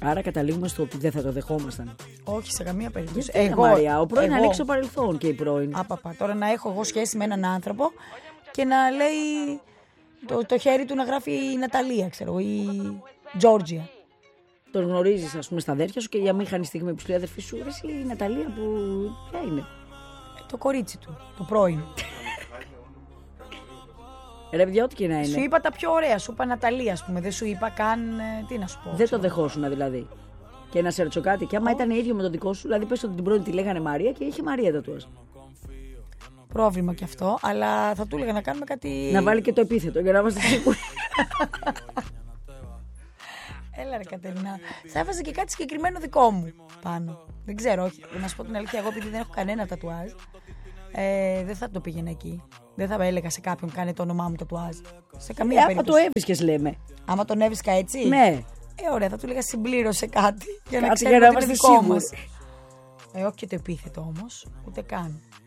Άρα καταλήγουμε στο ότι δεν θα το δεχόμασταν. Όχι, σε καμία περίπτωση. Μαρία, ο πρώην ανοίξει το παρελθόν και η πρώην. Τώρα να έχω εγώ σχέση με έναν άνθρωπο και να λέει το χέρι του να γράφει η Ναταλία, ξέρω, ή Τζόρτζια. Τον γνωρίζεις, ας πούμε, στα αδέρφια σου και για μήχανη στιγμή που σου λέει αδερφή σου, εσύ η Ναταλία που. Ποια είναι? Το κορίτσι του, το πρώην. Ρε παιδιά, ό,τι και να είναι. Σου είπα τα πιο ωραία, σου είπα Ναταλία, ας πούμε. Δεν σου είπα καν. Τι να σου πω. Δεν το δεχόσουν δηλαδή. Και να σε ρωτήσω κάτι, και άμα ήταν ίδιο με το δικό σου, δηλαδή πες ότι την πρώην τη λέγανε Μαρία και είχε Μαρία τατουάζ. Πρόβλημα κι αυτό, αλλά θα του έλεγα να κάνουμε κάτι. Να βάλει και το επίθετο για να είμαστε σίγουροι. Έλα ρε Κατερίνα. Θα έβαζε και κάτι συγκεκριμένο δικό μου πάνω. Δεν ξέρω, όχι. Να σου πω την αλήθεια, εγώ επειδή δεν έχω κανένα τατουάζ, δεν θα το πήγαινα εκεί. Δεν θα έλεγα σε κάποιον κάνε το όνομά μου τατουάζ. Σε καμία περίπτωση. Άμα το έβρισκες, λέμε. Άμα τον έβρισκα έτσι. Ναι. Ωραία, θα του έλεγα συμπλήρωσε κάτι για να κάτι ξέρουμε για να ότι είναι είμαστε δικό σίγουροι. μας. Όχι και το επίθετο όμως, ούτε καν.